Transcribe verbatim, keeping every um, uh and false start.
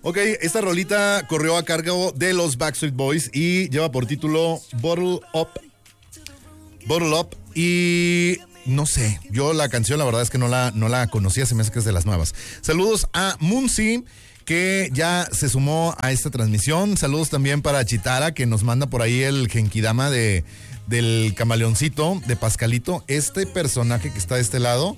Ok, esta rolita corrió a cargo de los Backstreet Boys y lleva por título Bottle Up. Bottle Up y no sé, yo la canción la verdad es que no la, no la conocía, se me hace que es de las nuevas. Saludos a Munsi, que ya se sumó a esta transmisión. Saludos también para Chitara, que nos manda por ahí el genkidama de, del camaleoncito, de Pascalito. Este personaje que está de este lado